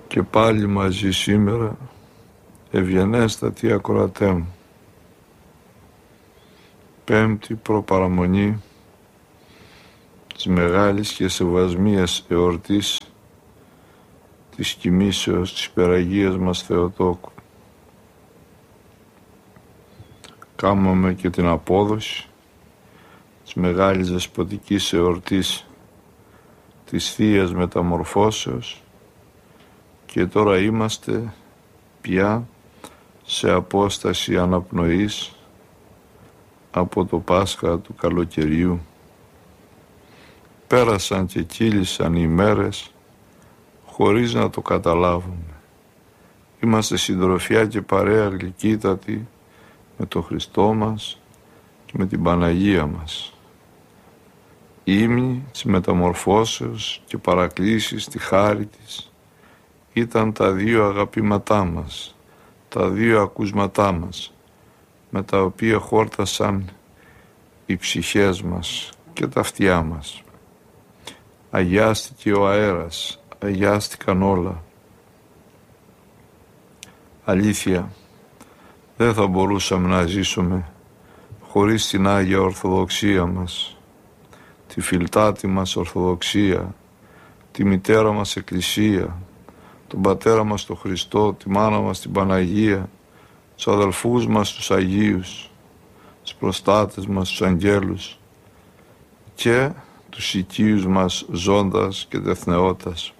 Και πάλι μαζί σήμερα, ευγενέστατοι ακροατέ μου, πέμπτη προπαραμονή της μεγάλης και σεβασμίας εορτής της κοιμήσεως της υπεραγίας μας Θεοτόκου. Κάμαμε και την απόδοση της μεγάλης δεσποτικής εορτής της Θείας Μεταμορφώσεως και τώρα είμαστε πια σε απόσταση αναπνοής από το Πάσχα του καλοκαιριού. Πέρασαν και κύλησαν οι μέρες χωρίς να το καταλάβουμε. Είμαστε συντροφιά και παρέα γλυκύτατη με τον Χριστό μας και με την Παναγία μας. Ύμνοι της μεταμορφώσεως και παρακλήσεις στη χάρη της ήταν τα δύο αγαπήματά μας, τα δύο ακούσματά μας, με τα οποία χόρτασαν οι ψυχές μας και τα αυτιά μας. Αγιάστηκε ο αέρας, αγιάστηκαν όλα. Αλήθεια, δεν θα μπορούσαμε να ζήσουμε χωρίς την Άγια Ορθοδοξία μας, τη φιλτάτη μας Ορθοδοξία, τη μητέρα μας Εκκλησία, τον πατέρα μας τον Χριστό, τη μάνα μας την Παναγία, τους αδελφούς μας τους Αγίους, τους προστάτες μας τους Αγγέλους και τους οικείους μας ζώντας και τεθνεώτας.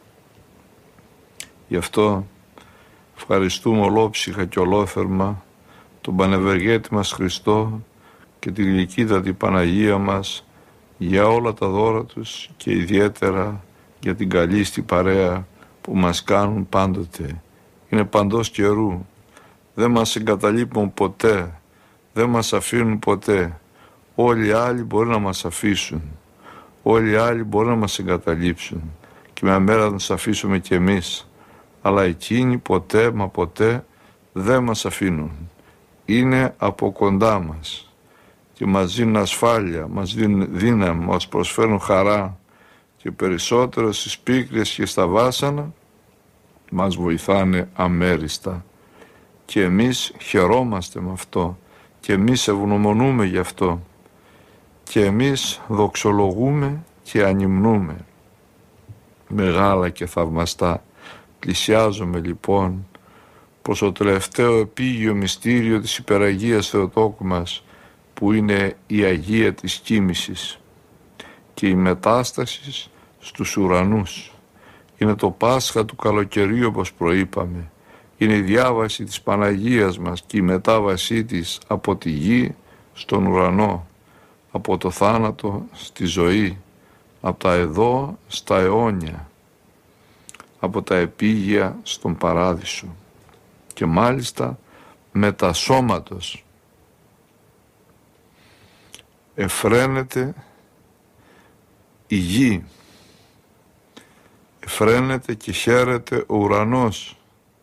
Γι' αυτό ευχαριστούμε ολόψυχα και ολόθερμα τον Πανευεργέτη μας Χριστό και τη γλυκύτατη Παναγία μας για όλα τα δώρα τους και ιδιαίτερα για την καλή παρέα που μας κάνουν πάντοτε. Είναι παντός καιρού. Δεν μας εγκαταλείπουν ποτέ. Δεν μας αφήνουν ποτέ. Όλοι οι άλλοι μπορεί να μας αφήσουν. Όλοι οι άλλοι μπορεί να μας εγκαταλείψουν. Και μια μέρα να τους αφήσουμε κι εμείς. Αλλά εκείνοι ποτέ μα ποτέ δεν μας αφήνουν. Είναι από κοντά μας. Και μας δίνουν ασφάλεια, μας δίνουν δύναμη, μας προσφέρουν χαρά. Και περισσότερο στις πίκρες και στα βάσανα μας βοηθάνε αμέριστα. Και εμείς χαιρόμαστε με αυτό. Και εμείς ευγνωμονούμε γι' αυτό. Και εμείς δοξολογούμε και ανυμνούμε. Μεγάλα και θαυμαστά. Πλησιάζουμε λοιπόν προς το τελευταίο επίγειο μυστήριο της υπεραγίας Θεοτόκου μας, που είναι η Αγία της Κοίμησης και η μετάσταση στους ουρανούς. Είναι το Πάσχα του καλοκαιριού, όπως προείπαμε. Είναι η διάβαση της Παναγίας μας και η μετάβασή της από τη γη στον ουρανό, από το θάνατο στη ζωή, από τα εδώ στα αιώνια, από τα επίγεια στον παράδεισο και μάλιστα μετασώματος. Εφραίνεται η γη, εφραίνεται και χαίρεται ο ουρανός,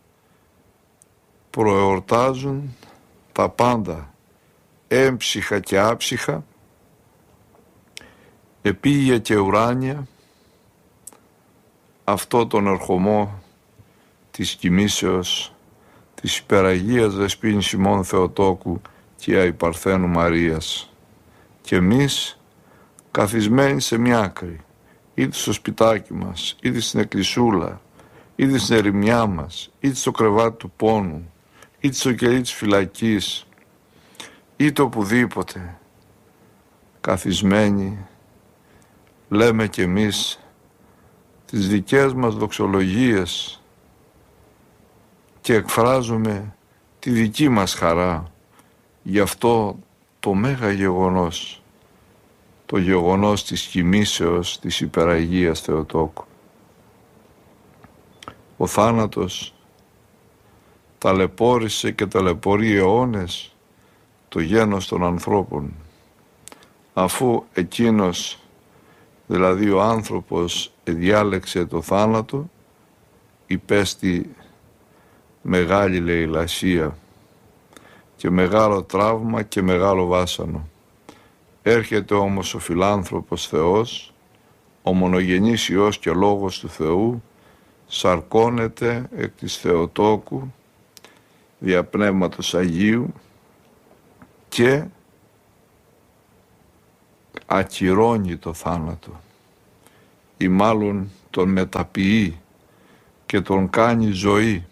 προεορτάζουν τα πάντα, έμψυχα και άψυχα, επίγεια και ουράνια, αυτό τον ερχομό της κοιμήσεως της υπεραγίας Δεσποίνης ημών Θεοτόκου και Αϊπαρθένου Μαρίας. Και εμείς καθισμένοι σε μια άκρη, είτε στο σπιτάκι μας, είτε στην εκκλησούλα, είτε στην ερημιά μας, είτε στο κρεβάτι του πόνου, είτε στο κελί της φυλακής, είτε οπουδήποτε, καθισμένοι, λέμε κι εμείς τις δικές μας δοξολογίες και εκφράζουμε τη δική μας χαρά για αυτό το μέγα γεγονός, το γεγονός της κοιμήσεως της υπεραγίας Θεοτόκου. Ο θάνατος ταλαιπώρησε και ταλαιπωρεί αιώνες το γένος των ανθρώπων, αφού εκείνος, δηλαδή ο άνθρωπος, διάλεξε το θάνατο, υπέστη μεγάλη λαιλασία και μεγάλο τραύμα και μεγάλο βάσανο. Έρχεται όμως ο φιλάνθρωπος Θεός, ο μονογενής Υιός και Λόγος του Θεού, σαρκώνεται εκ της Θεοτόκου δια Πνεύματος Αγίου και ακυρώνει το θάνατο ή μάλλον τον μεταποιεί και τον κάνει ζωή.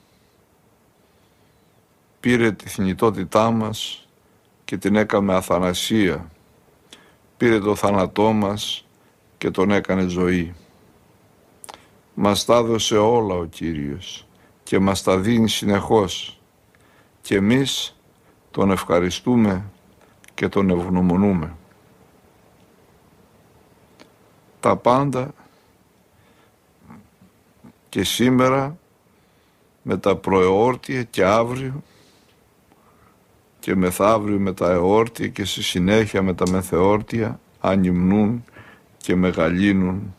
Πήρε τη θνητότητά μας και την έκαμε αθανασία. Πήρε το θάνατό μας και τον έκανε ζωή. Μας τα έδωσε όλα ο Κύριος και μας τα δίνει συνεχώς και εμείς τον ευχαριστούμε και τον ευγνωμονούμε. Τα πάντα και σήμερα με τα προεόρτια και αύριο και μεθαύριο με τα εόρτια και στη συνέχεια με τα μεθεόρτια ανυμνούν και μεγαλύνουν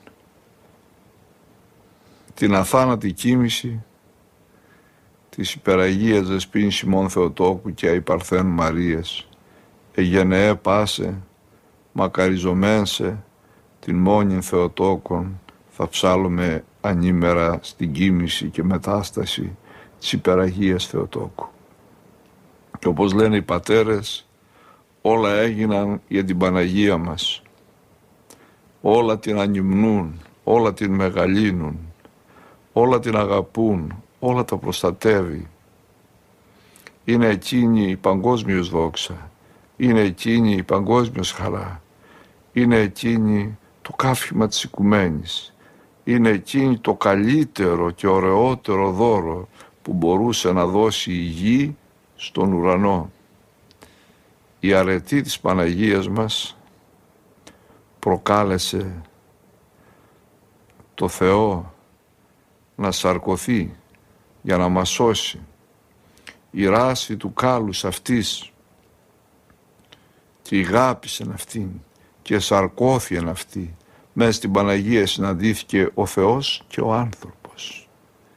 την αθάνατη κοίμηση της υπεραγίας Δεσποίνης Σιμών Θεοτόκου και αϊπαρθένου Μαρίας, εγενεέ πάσε, μακαριζομένσε, την μόνην Θεοτόκον, θα ψάλλουμε ανήμερα στην κοίμηση και μετάσταση της υπεραγίας Θεοτόκου. Και όπως λένε οι πατέρες, όλα έγιναν για την Παναγία μας. Όλα την ανυμνούν, όλα την μεγαλύνουν, όλα την αγαπούν, όλα τα προστατεύει. Είναι εκείνη η παγκόσμιος δόξα, είναι εκείνη η παγκόσμιος χαρά, είναι εκείνη το κάφημα της οικουμένης, είναι εκείνη το καλύτερο και ωραιότερο δώρο που μπορούσε να δώσει η γη στον ουρανό. Η αρετή της Παναγίας μας προκάλεσε το Θεό να σαρκωθεί για να μας σώσει. Η ράση του κάλους αυτής και ηγάπησεν αυτήν και σαρκώθιεν αυτή. Μέσα στην Παναγία συναντήθηκε ο Θεός και ο άνθρωπος.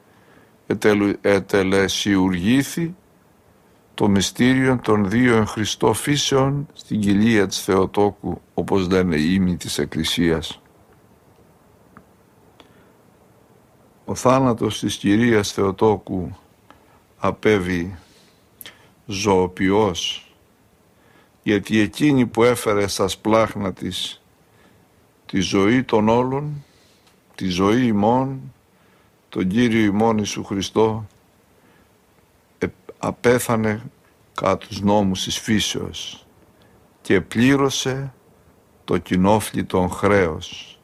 Ετελεσιουργήθη το μυστήριο των δύο εν Χριστώ φύσεων στην κοιλία της Θεοτόκου, όπως λένε οι ύμνοι της Εκκλησίας. Ο θάνατος της Κυρίας Θεοτόκου απέβη ζωοποιός, γιατί εκείνη που έφερε στα σπλάχνα της τη ζωή των όλων, τη ζωή ημών, τον Κύριο ημών Ιησού Χριστό, απέθανε κατά τους νόμους της φύσεως και πλήρωσε το κοινόφλητον χρέος.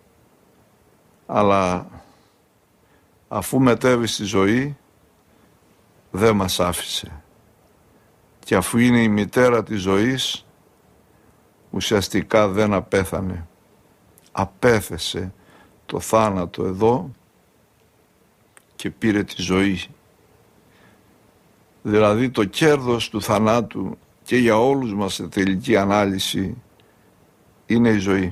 Αλλά αφού μετέβη στη ζωή, δεν μας άφησε. Και αφού είναι η μητέρα της ζωής, ουσιαστικά δεν απέθανε. Απέθεσε το θάνατο εδώ και πήρε τη ζωή. Δηλαδή το κέρδος του θανάτου και για όλους μας σε τελική ανάλυση είναι η ζωή.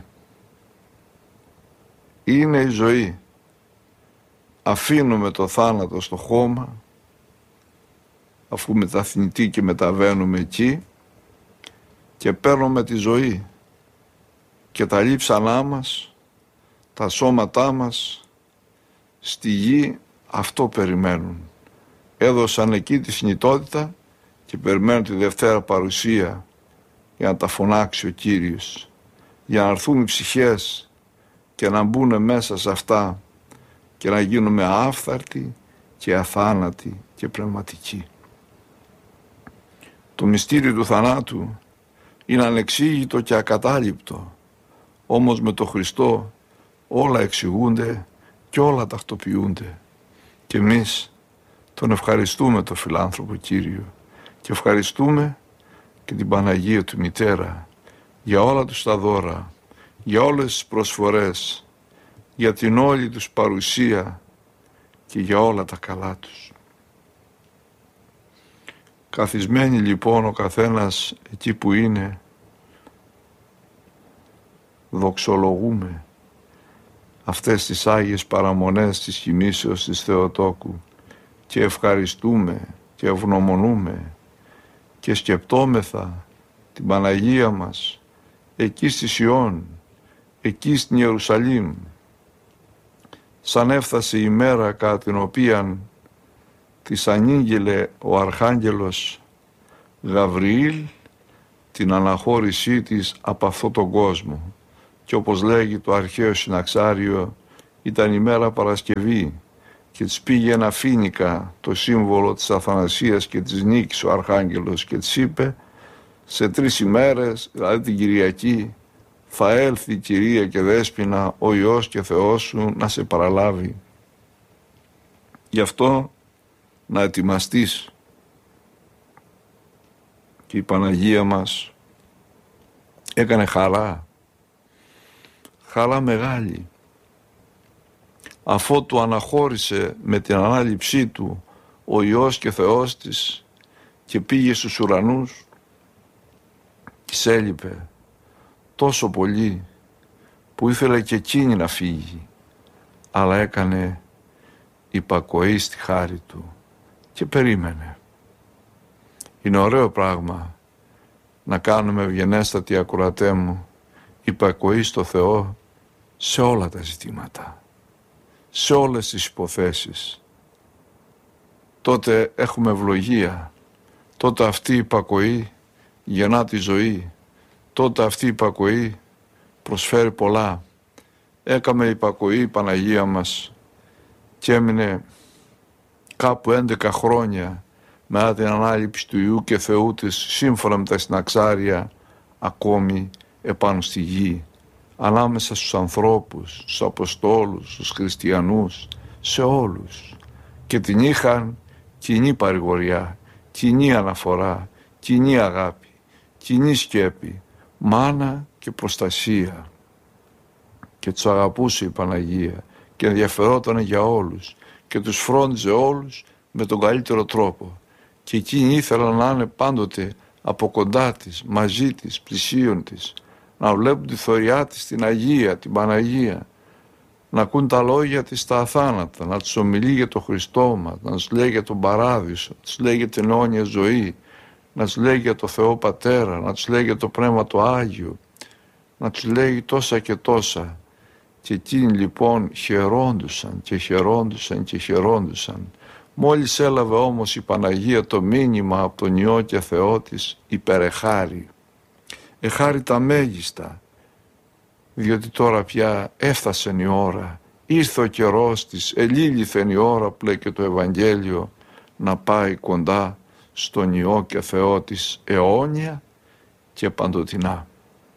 Είναι η ζωή. Αφήνουμε το θάνατο στο χώμα, αφού μεταθνητεί και μεταβαίνουμε εκεί, και παίρνουμε τη ζωή και τα λείψανά μας, τα σώματά μας στη γη αυτό περιμένουν. Έδωσαν εκεί τη θνητότητα και περιμένουν τη Δευτέρα παρουσία για να τα φωνάξει ο Κύριος, για να έρθουν οι ψυχές και να μπουν μέσα σε αυτά και να γίνουμε άφθαρτοι και αθάνατοι και πνευματικοί. Το μυστήριο του θανάτου είναι ανεξήγητο και ακατάληπτο, όμως με τον Χριστό όλα εξηγούνται και όλα τακτοποιούνται. Και εμείς τον ευχαριστούμε τον φιλάνθρωπο Κύριο και ευχαριστούμε και την Παναγία του Μητέρα για όλα τους τα δώρα, για όλες τις προσφορές, για την όλη τους παρουσία και για όλα τα καλά τους. Καθισμένοι λοιπόν ο καθένας εκεί που είναι, δοξολογούμε αυτές τις Άγιες παραμονές της κοιμήσεως της Θεοτόκου και ευχαριστούμε και ευγνωμονούμε και σκεπτόμεθα την Παναγία μας εκεί στη Σιών, εκεί στην Ιερουσαλήμ, σαν έφτασε η μέρα κατά την οποία της ανήγγειλε ο Αρχάγγελος Γαβριήλ την αναχώρησή της από αυτόν τον κόσμο. Και όπως λέγει το αρχαίο συναξάριο, ήταν η μέρα Παρασκευή και της πήγε ένα φοίνικα, το σύμβολο της αθανασίας και της νίκης, ο Αρχάγγελος, και της είπε: σε 3 ημέρες, δηλαδή την Κυριακή, θα έλθει η Κυρία και Δέσποινα, ο Υιός και Θεός σου, να σε παραλάβει. Γι' αυτό να ετοιμαστείς. Και η Παναγία μας έκανε χαρά μεγάλη. Αφότου αναχώρησε με την ανάληψή του ο Υιός και Θεός της και πήγε στους ουρανούς, της έλειπε τόσο πολύ που ήθελε και εκείνη να φύγει, αλλά έκανε υπακοή στη χάρη του και περίμενε. Είναι ωραίο πράγμα να κάνουμε, ευγενέστατοι ακροατέ μου, υπακοή στο Θεό σε όλα τα ζητήματα, σε όλες τις υποθέσεις. Τότε έχουμε ευλογία, τότε αυτή η υπακοή γεννά τη ζωή, τότε αυτή η υπακοή προσφέρει πολλά. Έκαμε υπακοή η Παναγία μας και έμεινε κάπου 11 χρόνια μετά την ανάληψη του Υιού και Θεού της, σύμφωνα με τα συναξάρια, ακόμη επάνω στη γη, ανάμεσα στους ανθρώπους, στους Αποστόλους, στους χριστιανούς, σε όλους. Και την είχαν κοινή παρηγοριά, κοινή αναφορά, κοινή αγάπη, κοινή σκέπη, μάνα και προστασία. Και τους αγαπούσε η Παναγία και ενδιαφερόταν για όλους και τους φρόντιζε όλους με τον καλύτερο τρόπο. Και εκείνοι ήθελαν να είναι πάντοτε από κοντά της, μαζί της, πλησίον της, να βλέπουν τη θωριά της, την Αγία, την Παναγία, να ακούν τα λόγια της στα αθάνατα, να τους ομιλεί για το Χριστό μας, να τους λέει για τον Παράδεισο, να τους λέει για την αιώνια ζωή, να τους λέει για το Θεό Πατέρα, να τους λέει για το Πνεύμα το Άγιο, να τους λέει τόσα και τόσα. Και εκείνοι λοιπόν χαιρόντουσαν και χαιρόντουσαν και χαιρόντουσαν. Μόλις έλαβε όμως η Παναγία το μήνυμα από τον Υιό και Θεό της, υπερεχάρη. Εχάρη τα μέγιστα, διότι τώρα πια έφτασε η ώρα, ήρθε ο καιρός της, ελήλυθεν η ώρα που λέει και το Ευαγγέλιο, να πάει κοντά στον Υιό και Θεό της αιώνια και παντοτινά.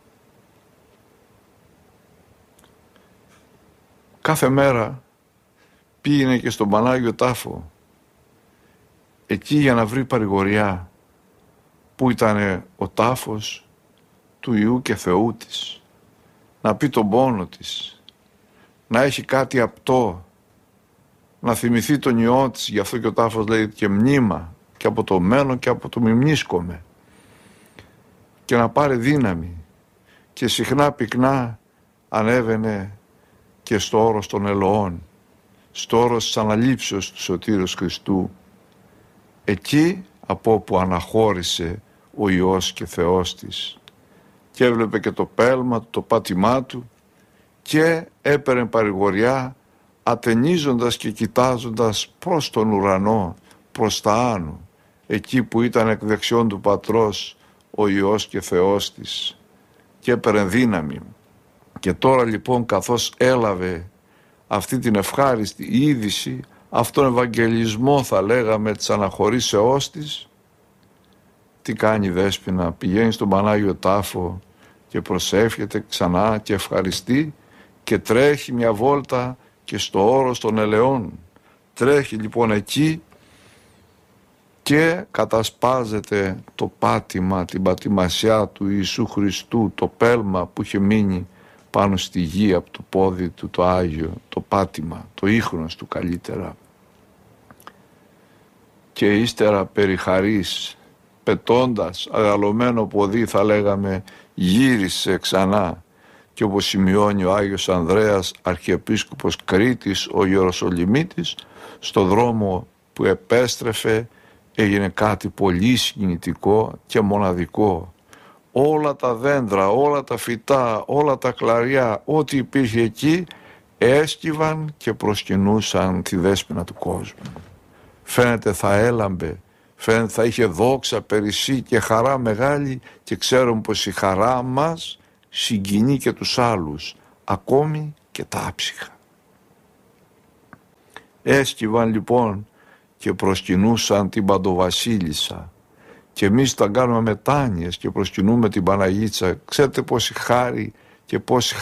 Κάθε μέρα πήγαινε και στον Πανάγιο Τάφο, εκεί για να βρει παρηγοριά, που ήταν ο τάφος του Υιού και Θεού της, να πει τον πόνο της, να έχει κάτι απτό, να θυμηθεί τον Υιό της. Γι' αυτό και ο τάφος λέει και μνήμα, και από το μένω και από το μιμνίσκομαι, και να πάρει δύναμη. Και συχνά πυκνά ανέβαινε και στο όρος των ελαιών, στο όρος της αναλήψεως του Σωτήρος Χριστού, εκεί από όπου αναχώρησε ο Υιός και Θεός της, και έβλεπε και το πέλμα του, το πάτημά του, και έπαιρνε παρηγοριά ατενίζοντας και κοιτάζοντας προς τον ουρανό, προς τα άνω, εκεί που ήταν εκ δεξιών του Πατρός ο Υιός και Θεός της, και έπαιρνε δύναμη. Και τώρα λοιπόν, καθώς έλαβε αυτή την ευχάριστη είδηση, αυτόν τον Ευαγγελισμό θα λέγαμε της αναχωρήσεώς της, τι κάνει η Δέσποινα? Πηγαίνει στον Πανάγιο Τάφο και προσεύχεται ξανά και ευχαριστεί και τρέχει μια βόλτα και στο όρος των ελαιών. Τρέχει λοιπόν εκεί και κατασπάζεται το πάτημα, την πατημασιά του Ιησού Χριστού, το πέλμα που είχε μείνει πάνω στη γη από το πόδι του το Άγιο, το πάτημα, το ίχνος του καλύτερα. Και ύστερα περί χαρίς, πετώντας αγαλωμένο ποδί θα λέγαμε, γύρισε ξανά, και όπως σημειώνει ο Άγιος Ανδρέας, Αρχιεπίσκοπος Κρήτης, ο Ιεροσολυμίτης, στο δρόμο που επέστρεφε έγινε κάτι πολύ συγκινητικό και μοναδικό. Όλα τα δέντρα, όλα τα φυτά, όλα τα κλαριά, ό,τι υπήρχε εκεί έσκυβαν και προσκυνούσαν τη δέσποινα του κόσμου. Φαίνεται θα έλαμπε, φαίνεται θα είχε δόξα, περισσή και χαρά μεγάλη, και ξέρουμε πως η χαρά μας συγκινεί και τους άλλους, ακόμη και τα άψυχα. Έσκυβαν λοιπόν και προσκυνούσαν την Παντοβασίλισσα, και εμείς τα κάνουμε μετάνοιες και προσκυνούμε την Παναγίτσα. Ξέρετε πόση χάρη και πόση